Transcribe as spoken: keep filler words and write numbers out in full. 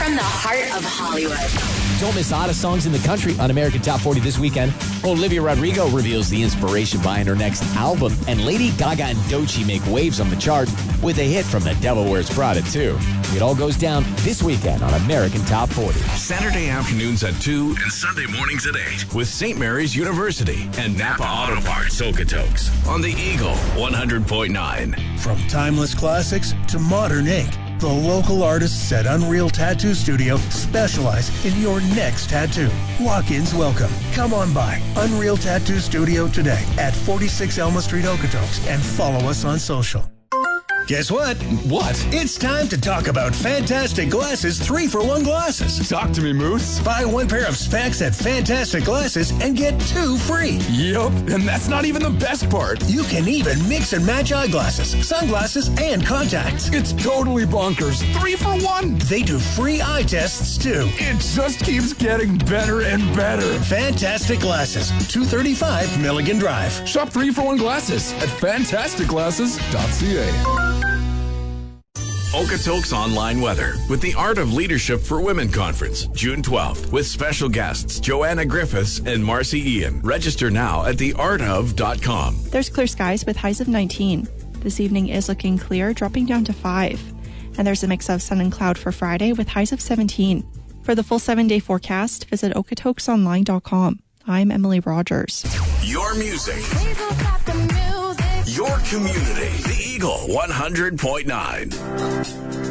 From the heart of Hollywood. Don't miss hottest songs in the country on American Top forty this weekend. Olivia Rodrigo reveals the inspiration behind her next album, and Lady Gaga and Doechii make waves on the chart with a hit from The Devil Wears Prada too. It all goes down this weekend on American Top forty. Saturday afternoons at two and Sunday mornings at eight with Saint Mary's University and Napa Auto Parts Okotoks on the Eagle one hundred point nine. From timeless classics to modern ink, the local artists at Unreal Tattoo Studio specialize in your next tattoo. Walk-ins welcome. Come on by Unreal Tattoo Studio today at forty-six Elma Street, Okotoks, and follow us on social. Guess what? What? It's time to talk about Fantastic Glasses three for one glasses. Talk to me, Moose. Buy one pair of specs at Fantastic Glasses and get two free. Yup, and that's not even the best part. You can even mix and match eyeglasses, sunglasses, and contacts. It's totally bonkers. Three for one. They do free eye tests, too. It just keeps getting better and better. Fantastic Glasses, two thirty-five Milligan Drive. Shop three for one glasses at fantastic glasses dot c a. Okotoks Online Weather with the Art of Leadership for Women Conference, June twelfth, with special guests Joanna Griffiths and Marcy Ian. Register now at the art of dot com. There's clear skies with highs of nineteen. This evening is looking clear, dropping down to five. And there's a mix of sun and cloud for Friday with highs of seventeen. For the full seven-day forecast, visit okotoks online dot com. I'm Emily Rogers. Your music. Your community. The Eagle one hundred point nine.